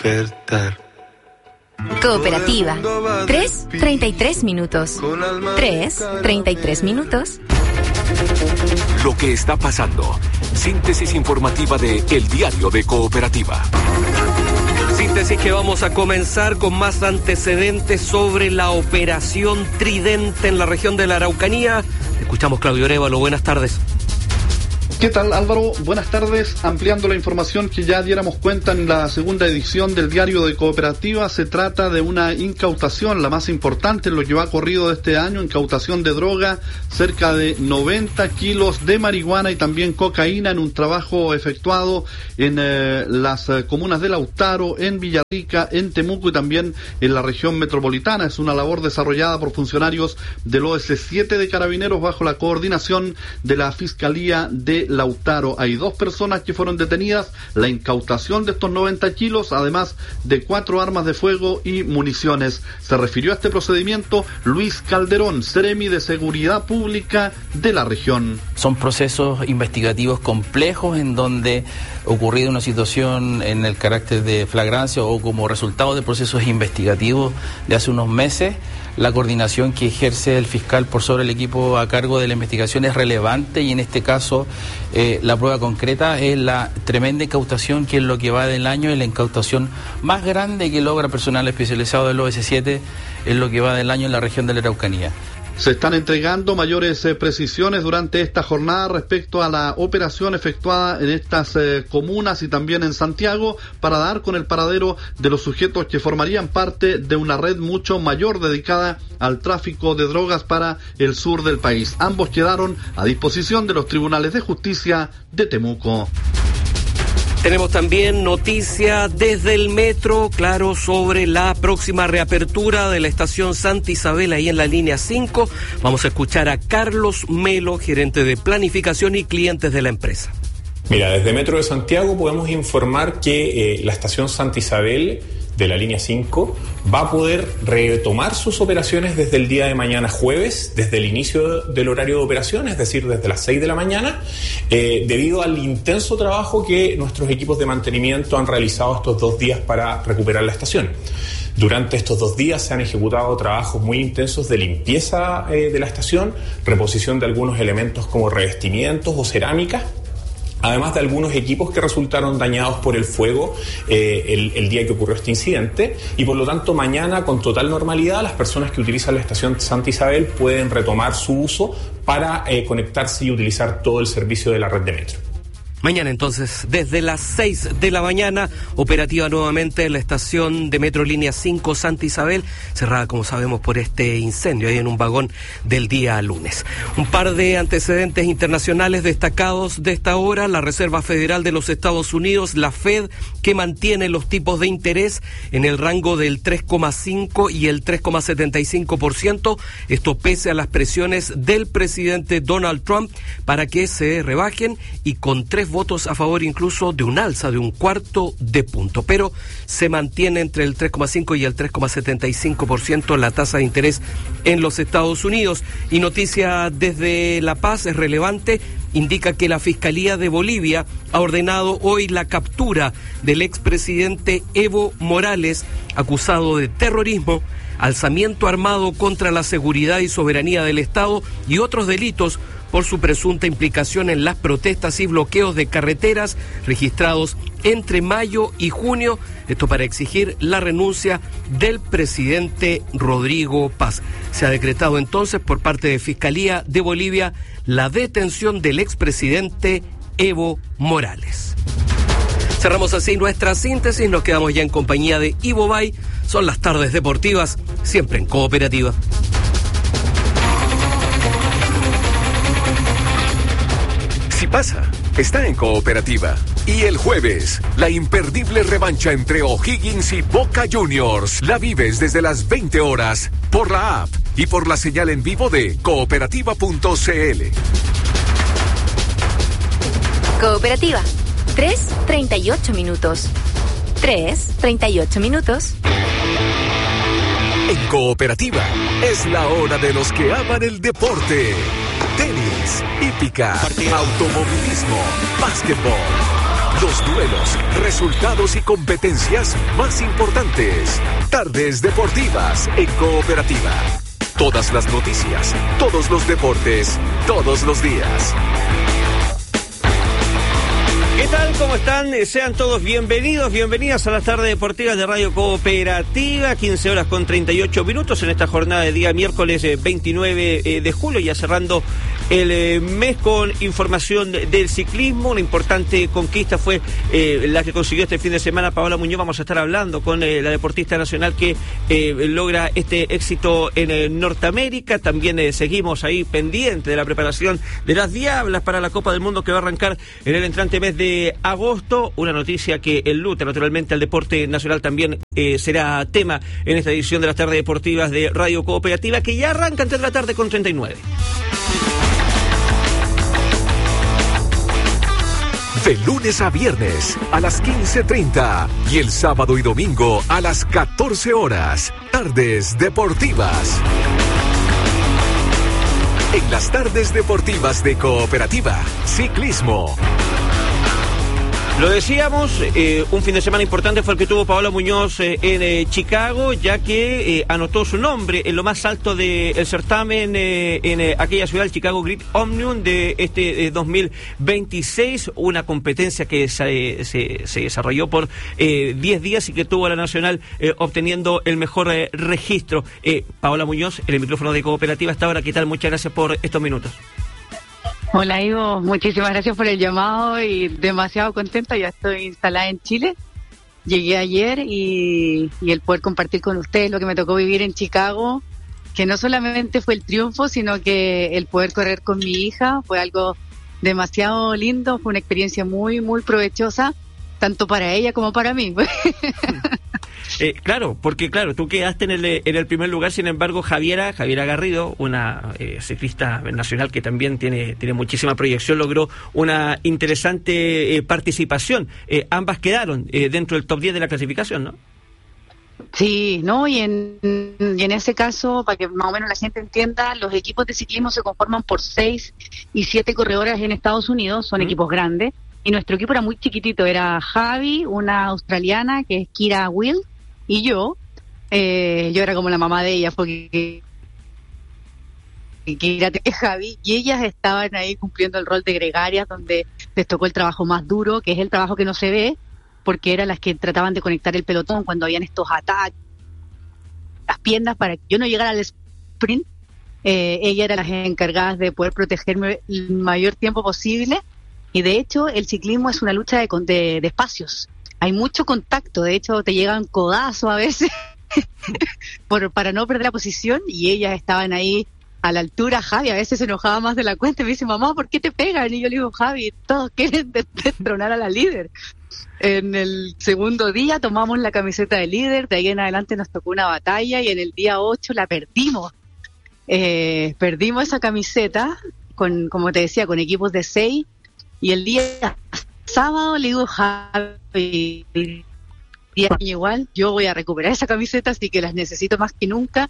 despertar. Cooperativa. 3:33 minutos. 3:33 minutos. Lo que está pasando. Síntesis informativa de El Diario de Cooperativa. Síntesis que vamos a comenzar con más antecedentes sobre la operación Tridente en la región de la Araucanía. Escuchamos Claudio Arévalo, buenas tardes. ¿Qué tal, Álvaro? Buenas tardes. Ampliando la información que ya diéramos cuenta en la segunda edición del Diario de Cooperativa, se trata de una incautación, la más importante en lo que va corrido de este año, incautación de droga, cerca de 90 kilos de marihuana y también cocaína en un trabajo efectuado en las comunas de Lautaro, en Villarrica, en Temuco y también en la región metropolitana. Es una labor desarrollada por funcionarios del OS7 de Carabineros bajo la coordinación de la Fiscalía de Lautaro. Hay 2 personas que fueron detenidas, la incautación de estos 90 kilos, además de 4 armas de fuego y municiones. Se refirió a este procedimiento Luis Calderón, Seremi de Seguridad Pública de la región. Son procesos investigativos complejos en donde ocurrido una situación en el carácter de flagrancia o como resultado de procesos investigativos de hace unos meses, la coordinación que ejerce el fiscal por sobre el equipo a cargo de la investigación es relevante y en este caso la prueba concreta es la tremenda incautación que es lo que va del año, es la incautación más grande que logra personal especializado del OS7 en lo que va del año en la región de la Araucanía. Se están entregando mayores precisiones durante esta jornada respecto a la operación efectuada en estas comunas y también en Santiago para dar con el paradero de los sujetos que formarían parte de una red mucho mayor dedicada al tráfico de drogas para el sur del país. Ambos quedaron a disposición de los tribunales de justicia de Temuco. Tenemos también noticia desde el metro, claro, sobre la próxima reapertura de la estación Santa Isabel ahí en la línea 5. Vamos a escuchar a Carlos Melo, gerente de planificación y clientes de la empresa. Mira, desde Metro de Santiago podemos informar que la estación Santa Isabel de la línea 5 va a poder retomar sus operaciones desde el día de mañana jueves, desde el inicio del horario de operación, es decir, desde las 6 de la mañana, debido al intenso trabajo que nuestros equipos de mantenimiento han realizado estos 2 días para recuperar la estación. Durante estos 2 días se han ejecutado trabajos muy intensos de limpieza de la estación, reposición de algunos elementos como revestimientos o cerámicas, además de algunos equipos que resultaron dañados por el fuego el día que ocurrió este incidente, y por lo tanto mañana con total normalidad las personas que utilizan la estación Santa Isabel pueden retomar su uso para conectarse y utilizar todo el servicio de la red de metro. Mañana entonces, desde las 6 de la mañana, operativa nuevamente la estación de Metro Línea 5 Santa Isabel, cerrada como sabemos por este incendio ahí en un vagón del día lunes. Un par de antecedentes internacionales destacados de esta hora: la Reserva Federal de los Estados Unidos, la Fed, que mantiene los tipos de interés en el rango del 3,5 y el 3,75%, esto pese a las presiones del presidente Donald Trump para que se rebajen y con 3 votos a favor incluso de un alza de 1/4 de punto, pero se mantiene entre el 3,5 y el 3,75% la tasa de interés en los Estados Unidos. Y noticia desde La Paz es relevante, indica que la Fiscalía de Bolivia ha ordenado hoy la captura del expresidente Evo Morales, acusado de terrorismo, alzamiento armado contra la seguridad y soberanía del Estado y otros delitos por su presunta implicación en las protestas y bloqueos de carreteras registrados entre mayo y junio, esto para exigir la renuncia del presidente Rodrigo Paz. Se ha decretado entonces por parte de Fiscalía de Bolivia la detención del expresidente Evo Morales. Cerramos así nuestra síntesis, nos quedamos ya en compañía de Ivo Bay. Son las tardes deportivas, siempre en Cooperativa. Si pasa, está en Cooperativa. Y el jueves, la imperdible revancha entre O'Higgins y Boca Juniors. La vives desde las 20 horas por la app y por la señal en vivo de cooperativa.cl. Cooperativa. 3:38 minutos. 3:38 minutos. En Cooperativa, es la hora de los que aman el deporte. Tenis, hípica, automovilismo, básquetbol. Los duelos, resultados y competencias más importantes. Tardes deportivas en Cooperativa. Todas las noticias, todos los deportes, todos los días. ¿Qué tal? ¿Cómo están? Sean todos bienvenidos, bienvenidas a las tardes deportivas de Radio Cooperativa, 15 horas con 38 minutos en esta jornada de día miércoles 29 de julio, ya cerrando el mes con información del ciclismo. Una importante conquista fue la que consiguió este fin de semana Paola Muñoz. Vamos a estar hablando con la deportista nacional que logra este éxito en Norteamérica. También seguimos ahí pendiente de la preparación de las Diablas para la Copa del Mundo que va a arrancar en el entrante mes de agosto. Una noticia que enluta naturalmente al deporte nacional también será tema en esta edición de las tardes deportivas de Radio Cooperativa, que ya arranca entre la tarde con 39. De lunes a viernes a las 15:30 y el sábado y domingo a las 14 horas. Tardes deportivas. En las tardes deportivas de Cooperativa, ciclismo. Lo decíamos, un fin de semana importante fue el que tuvo Paola Muñoz en Chicago, ya que anotó su nombre en lo más alto del certamen en aquella ciudad, el Chicago Great Omnium de este 2026, una competencia que se desarrolló por 10 días y que tuvo a la Nacional obteniendo el mejor registro. Paola Muñoz, en el micrófono de Cooperativa hasta ahora. ¿Qué tal? Muchas gracias por estos minutos. Hola Ivo, muchísimas gracias por el llamado y demasiado contenta, ya estoy instalada en Chile, llegué ayer y el poder compartir con ustedes lo que me tocó vivir en Chicago, que no solamente fue el triunfo, sino que el poder correr con mi hija fue algo demasiado lindo, fue una experiencia muy, muy provechosa, tanto para ella como para mí. Claro, porque claro, tú quedaste en el primer lugar, sin embargo Javiera Garrido, una ciclista nacional que también tiene muchísima proyección, logró una interesante participación. Ambas quedaron dentro del top 10 de la clasificación, ¿no? Sí, no, y en ese caso, para que más o menos la gente entienda, los equipos de ciclismo se conforman por 6 y 7 corredoras en Estados Unidos, son equipos grandes, y nuestro equipo era muy chiquitito, era Javi, una australiana que es Kira Will, y yo era como la mamá de ella, porque Kira es Javi, y ellas estaban ahí cumpliendo el rol de gregarias, donde les tocó el trabajo más duro, que es el trabajo que no se ve, porque eran las que trataban de conectar el pelotón cuando habían estos ataques, las piernas, para que yo no llegara al sprint. Ella era las encargadas de poder protegerme el mayor tiempo posible, y de hecho el ciclismo es una lucha de espacios. Hay mucho contacto, de hecho te llegan codazos a veces para no perder la posición, y ellas estaban ahí a la altura. Javi a veces se enojaba más de la cuenta y me dice, mamá, ¿por qué te pegan? Y yo le digo, Javi, todos quieren destronar a la líder. En el segundo día tomamos la camiseta de líder, de ahí en adelante nos tocó una batalla y en el día 8 la perdimos. Perdimos esa camiseta, como te decía, con equipos de 6, y el día sábado le digo, Javi, igual, yo voy a recuperar esa camiseta, así que las necesito más que nunca.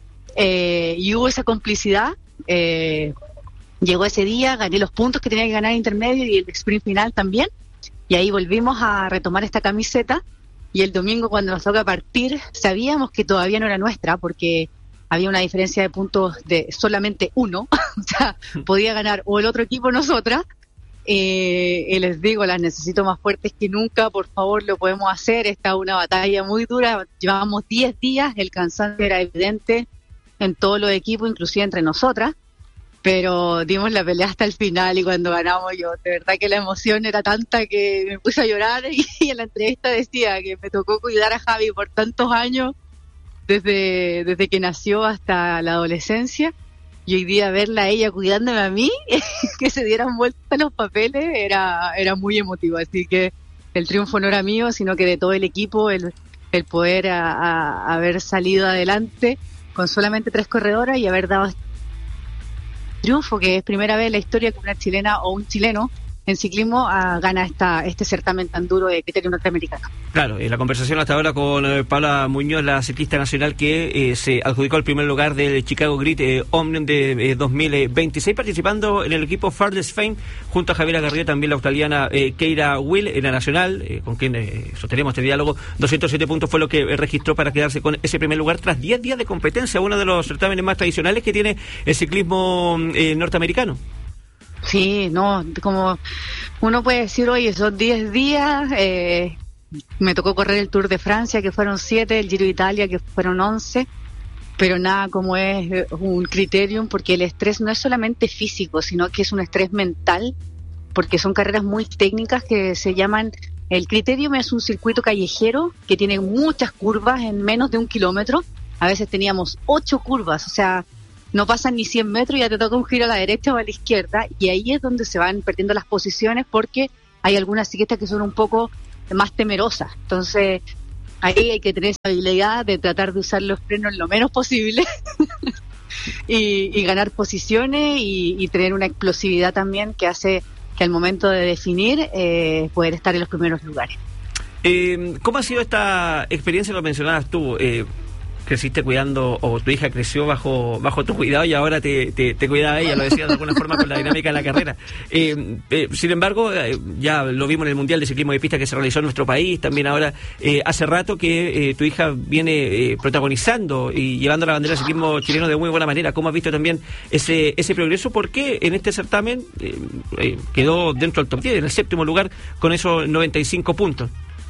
Y hubo esa complicidad. Llegó ese día, gané los puntos que tenía que ganar intermedio y el sprint final también, y ahí volvimos a retomar esta camiseta. Y el domingo, cuando nos toca partir, sabíamos que todavía no era nuestra, porque había una diferencia de puntos de solamente 1, o sea, podía ganar o el otro equipo o nosotras. Y les digo, las necesito más fuertes que nunca, por favor, lo podemos hacer. Esta es una batalla muy dura, llevábamos 10 días, el cansancio era evidente en todos los equipos, inclusive entre nosotras, pero dimos la pelea hasta el final, y cuando ganamos, yo de verdad que la emoción era tanta que me puse a llorar, y en la entrevista decía que me tocó cuidar a Javi por tantos años, desde que nació hasta la adolescencia, y hoy día verla a ella cuidándome a mí, que se dieran vuelta los papeles, era muy emotivo. Así que el triunfo no era mío, sino que de todo el equipo, el poder haber salido adelante con solamente 3 corredoras y haber dado triunfo, que es primera vez en la historia que una chilena o un chileno en ciclismo gana este certamen tan duro de criterio norteamericano. Claro, la conversación hasta ahora con Paula Muñoz, la ciclista nacional que se adjudicó el primer lugar del Chicago Grid Omnium de 2026, participando en el equipo Farthest Fame, junto a Javiera Garrido, también la australiana Keira Will, en la nacional, con quien sostenemos este diálogo. 207 puntos fue lo que registró para quedarse con ese primer lugar tras 10 días de competencia, uno de los certámenes más tradicionales que tiene el ciclismo norteamericano. Sí, no, como uno puede decir, oye, son 10 días, me tocó correr el Tour de Francia, que fueron 7, el Giro de Italia, que fueron 11, pero nada como es un criterium, porque el estrés no es solamente físico, sino que es un estrés mental, porque son carreras muy técnicas que se llaman, el criterium es un circuito callejero que tiene muchas curvas en menos de 1 kilómetro, a veces teníamos 8 curvas, o sea, no pasan ni 100 metros y ya te toca un giro a la derecha o a la izquierda, y ahí es donde se van perdiendo las posiciones porque hay algunas ciclistas que son un poco más temerosas. Entonces, ahí hay que tener esa habilidad de tratar de usar los frenos lo menos posible y ganar posiciones y tener una explosividad también que hace que al momento de definir poder estar en los primeros lugares. ¿Cómo ha sido esta experiencia? Lo mencionabas tú, creciste cuidando, o tu hija creció bajo tu cuidado y ahora te cuida ella, lo decía de alguna forma con la dinámica de la carrera. Sin embargo, ya lo vimos en el Mundial de Ciclismo de Pista que se realizó en nuestro país, también ahora hace rato que tu hija viene protagonizando y llevando la bandera del ciclismo chileno de muy buena manera. ¿Cómo has visto también ese progreso? Porque en este certamen quedó dentro del top 10, en el 7º lugar, con esos 95 puntos.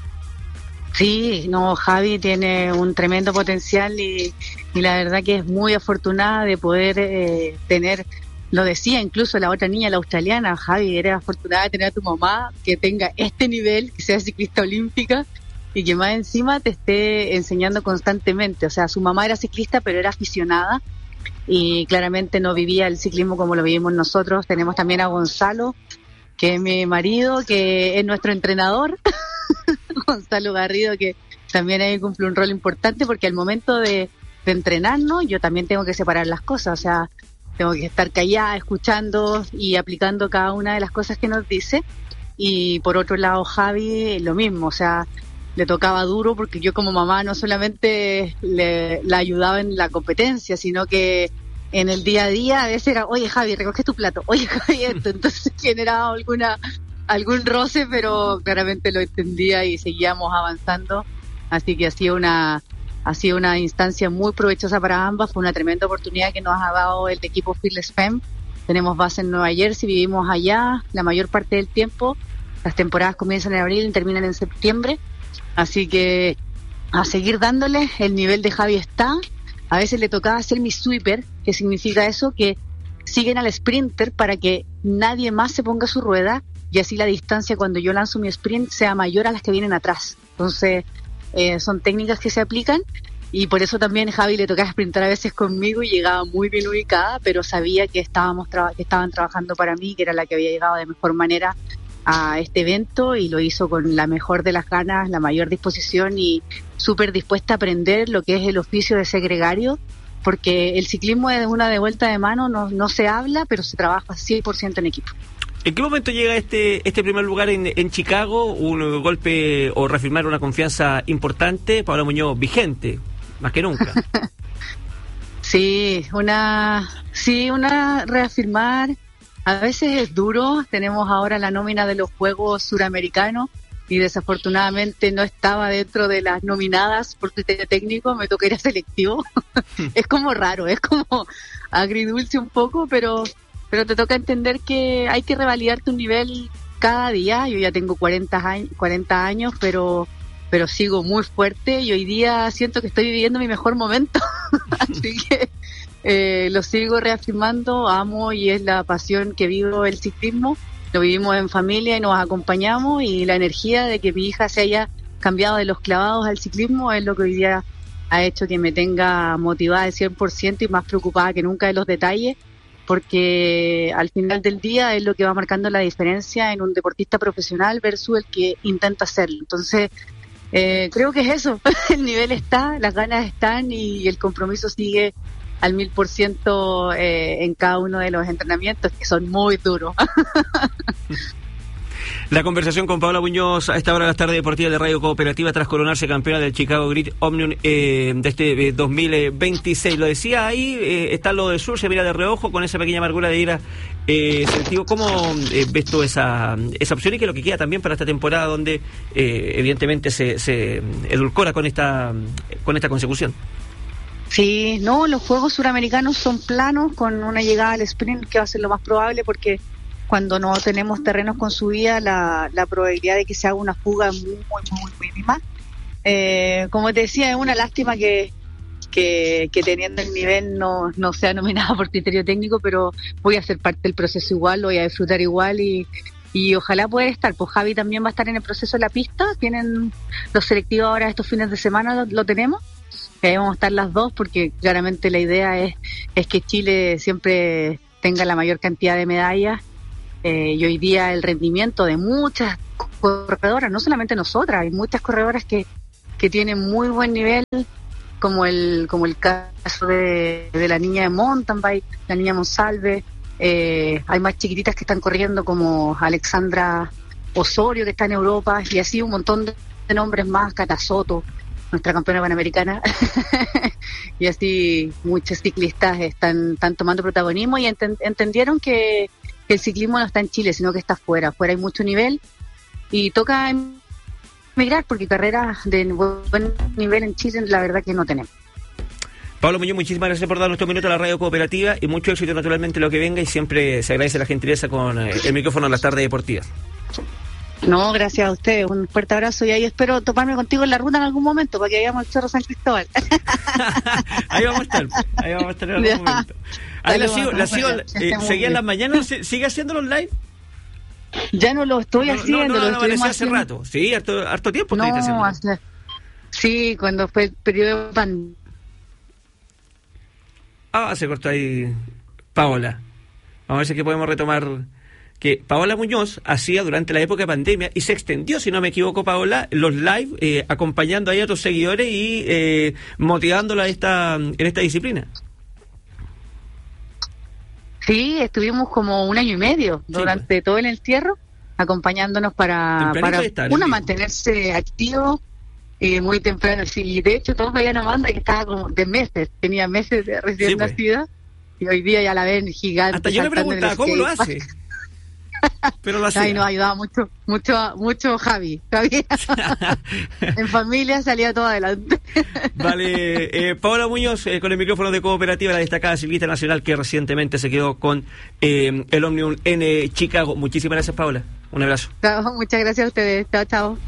Sí, no, Javi tiene un tremendo potencial y la verdad que es muy afortunada de poder tener, lo decía incluso la otra niña, la australiana, Javi, eres afortunada de tener a tu mamá que tenga este nivel, que sea ciclista olímpica y que más encima te esté enseñando constantemente. O sea, su mamá era ciclista pero era aficionada y claramente no vivía el ciclismo como lo vivimos nosotros. Tenemos también a Gonzalo, que es mi marido, que es nuestro entrenador. Gonzalo Garrido, que también ahí cumple un rol importante porque al momento de entrenarnos yo también tengo que separar las cosas, o sea, tengo que estar callada, escuchando y aplicando cada una de las cosas que nos dice. Y por otro lado Javi lo mismo, o sea, le tocaba duro porque yo como mamá no solamente la ayudaba en la competencia, sino que en el día a día a veces era, oye Javi, recoge tu plato, oye Javi, esto, entonces generaba algún roce, pero claramente lo entendía y seguíamos avanzando, así que ha sido una instancia muy provechosa para ambas. Fue una tremenda oportunidad que nos ha dado el equipo Fearless Femme. Tenemos base en Nueva Jersey, vivimos allá la mayor parte del tiempo, las temporadas comienzan en abril y terminan en septiembre, así que a seguir dándole. El nivel de Javi está, a veces le tocaba hacer mi sweeper, que significa eso, que siguen al sprinter para que nadie más se ponga su rueda y así la distancia cuando yo lanzo mi sprint sea mayor a las que vienen atrás. Entonces son técnicas que se aplican y por eso también Javi le tocaba sprintar a veces conmigo y llegaba muy bien ubicada, pero sabía que estaban trabajando para mí, que era la que había llegado de mejor manera a este evento y lo hizo con la mejor de las ganas, la mayor disposición y súper dispuesta a aprender lo que es el oficio de ser gregario, porque el ciclismo es una de vuelta de mano, no se habla, pero se trabaja 100% en equipo. ¿En qué momento llega este primer lugar en Chicago? Un golpe o reafirmar una confianza importante. Paula Muñoz, vigente, más que nunca. Sí, una reafirmar. A veces es duro. Tenemos ahora la nómina de los Juegos Suramericanos y desafortunadamente no estaba dentro de las nominadas por criterio técnico. Me toca ir a selectivo. Es como raro, es como agridulce un poco, pero te toca entender que hay que revalidar tu nivel cada día. Yo ya tengo 40 años, pero sigo muy fuerte y hoy día siento que estoy viviendo mi mejor momento. Así que lo sigo reafirmando, amo y es la pasión que vivo el ciclismo. Lo vivimos en familia y nos acompañamos y la energía de que mi hija se haya cambiado de los clavados al ciclismo es lo que hoy día ha hecho que me tenga motivada al 100% y más preocupada que nunca de los detalles, porque al final del día es lo que va marcando la diferencia en un deportista profesional versus el que intenta hacerlo. Entonces, creo que es eso, el nivel está, las ganas están y el compromiso sigue al 1000% en cada uno de los entrenamientos, que son muy duros. La conversación con Paola Muñoz a esta hora de la tarde deportiva de Radio Cooperativa tras coronarse campeona del Chicago Grid Omnium de este 2026. Lo decía ahí, está lo del sur, se mira de reojo con esa pequeña amargura de ir a selectivo. ¿Cómo ves tú esa opción y que lo que queda también para esta temporada donde evidentemente se edulcora con esta consecución? Sí, no, los juegos suramericanos son planos con una llegada al sprint que va a ser lo más probable porque cuando no tenemos terrenos con subida la probabilidad de que se haga una fuga es muy mínima. Como te decía, es una lástima que teniendo el nivel no sea nominada por criterio técnico, pero voy a ser parte del proceso igual, lo voy a disfrutar igual y ojalá pueda estar. Pues Javi también va a estar en el proceso de la pista, tienen los selectivos ahora estos fines de semana, lo tenemos. Vamos a estar las dos porque claramente la idea es que Chile siempre tenga la mayor cantidad de medallas y hoy día el rendimiento de muchas corredoras, no solamente nosotras, hay muchas corredoras que tienen muy buen nivel como el caso de la niña de mountain bike, la niña Monsalve, hay más chiquititas que están corriendo como Alexandra Osorio que está en Europa y así un montón de nombres más, Cata Soto, nuestra campeona panamericana y así muchos ciclistas están tomando protagonismo y entendieron que el ciclismo no está en Chile sino que está afuera hay mucho nivel y toca emigrar porque carreras de buen nivel en Chile la verdad que no tenemos. Pablo Muñoz, muchísimas gracias por darnos estos minutos a la Radio Cooperativa y mucho éxito naturalmente lo que venga y siempre se agradece la gentileza con el micrófono en las tardes deportivas. No, gracias a ustedes, un fuerte abrazo y ahí espero toparme contigo en la ruta en algún momento para que vayamos al Cerro San Cristóbal. Ahí vamos a estar en algún momento. Ahí la sigo, seguía en las mañanas, ¿sigue haciendo los live? Ya no lo estoy haciendo. No, hace rato, sí, harto tiempo estoy haciendo. Sí, cuando fue el periodo de pandemia. Se cortó ahí Paola. Vamos a ver si es que podemos retomar que Paola Muñoz hacía durante la época de pandemia y se extendió, si no me equivoco, Paola, los live acompañando ahí a tus seguidores y motivándola en esta disciplina. Sí, estuvimos como 1 año y medio durante todo el encierro acompañándonos para mantenerse activo muy temprano. Sí, de hecho todos veían a Amanda que estaba como de meses, tenía meses de recién nacida y hoy día ya la ven gigante. Hasta yo me preguntaba cómo lo hace. Pero lo hacía. Ay, nos ayudaba mucho Javi. En familia salía todo adelante. Vale, Paola Muñoz con el micrófono de Cooperativa, la destacada ciclista nacional que recientemente se quedó con el Omnium en Chicago. Muchísimas gracias, Paola. Un abrazo. Muchas gracias a ustedes. Chao.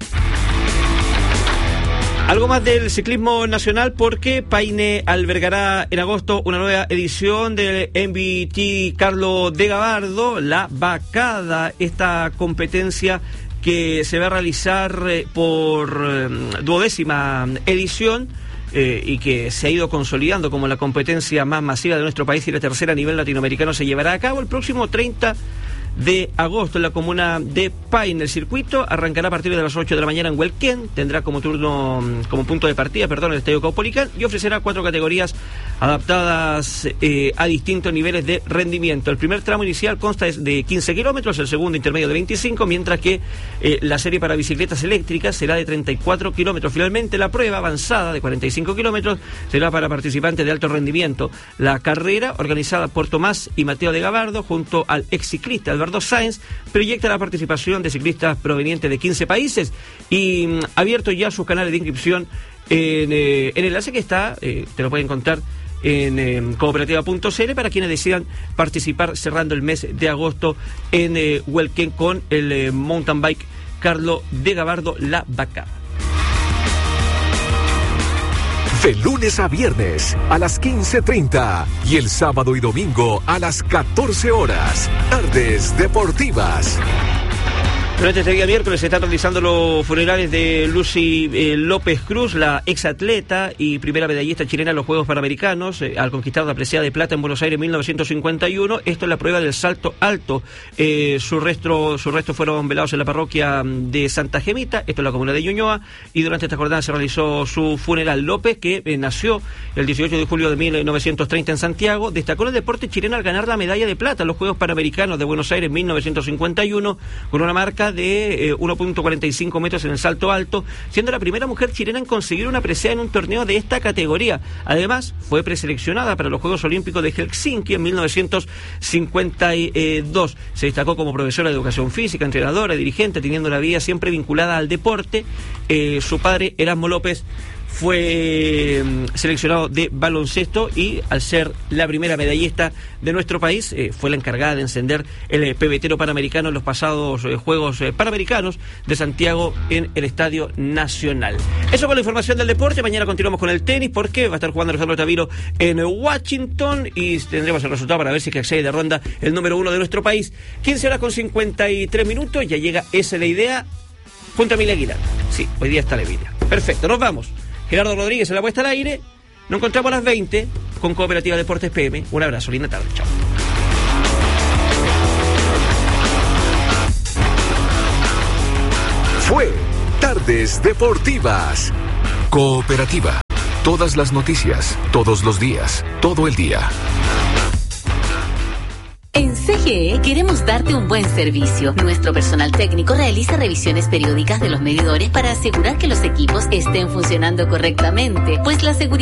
Algo más del ciclismo nacional porque Paine albergará en agosto una nueva edición del MVT Carlos de Gabardo, la Vacada, esta competencia que se va a realizar por 12ª edición y que se ha ido consolidando como la competencia más masiva de nuestro país y la tercera a nivel latinoamericano. Se llevará a cabo el próximo 30 de agosto en la comuna de Paine. El circuito arrancará a partir de las 8 de la mañana en Huelquén, tendrá como punto de partida, el Estadio Caupolicán y ofrecerá 4 categorías adaptadas a distintos niveles de rendimiento. El primer tramo inicial consta de 15 kilómetros, el segundo intermedio de 25, mientras que la serie para bicicletas eléctricas será de 34 kilómetros. Finalmente, la prueba avanzada de 45 kilómetros será para participantes de alto rendimiento. La carrera, organizada por Tomás y Mateo de Gabardo, junto al ex ciclista Alberto Sáenz, proyecta la participación de ciclistas provenientes de 15 países y abierto ya sus canales de inscripción en el enlace que está, te lo pueden encontrar en cooperativa.cl para quienes decidan participar cerrando el mes de agosto en Huelquén con el mountain bike Carlos de Gabardo, la Vaca. De lunes a viernes a las 15:30 y el sábado y domingo a las 14 horas. Tardes Deportivas. Durante este día miércoles se están realizando los funerales de Lucy López Cruz, la exatleta y primera medallista chilena en los Juegos Panamericanos, al conquistar la presea de plata en Buenos Aires en 1951. Esto es la prueba del salto alto. Sus restos fueron velados en la parroquia de Santa Gemita, esto es la comuna de Ñuñoa, y durante esta jornada se realizó su funeral. López, que nació el 18 de julio de 1930 en Santiago, destacó en el deporte chileno al ganar la medalla de plata en los Juegos Panamericanos de Buenos Aires en 1951 con una marca de 1.45 metros en el salto alto, siendo la primera mujer chilena en conseguir una presea en un torneo de esta categoría. Además, fue preseleccionada para los Juegos Olímpicos de Helsinki en 1952. Se destacó como profesora de educación física, entrenadora, dirigente, teniendo una vida siempre vinculada al deporte. Su padre, Erasmo López, fue seleccionado de baloncesto y al ser la primera medallista de nuestro país, fue la encargada de encender el pebetero panamericano en los pasados Juegos Panamericanos de Santiago en el Estadio Nacional. Eso con la información del deporte. Mañana continuamos con el tenis porque va a estar jugando Alejandro Taviro en Washington y tendremos el resultado para ver si que accede de ronda el número 1 de nuestro país. 15:53, ya llega Esa es la Idea junto a Emilia Aguilar. Sí, hoy día está la Emilia. Perfecto, nos vamos. Gerardo Rodríguez en la puesta al aire. Nos encontramos a las 20 con Cooperativa Deportes PM. Un abrazo, linda tarde. Chao. Fue Tardes Deportivas. Cooperativa. Todas las noticias, todos los días, todo el día. En CGE queremos darte un buen servicio. Nuestro personal técnico realiza revisiones periódicas de los medidores para asegurar que los equipos estén funcionando correctamente, pues la seguridad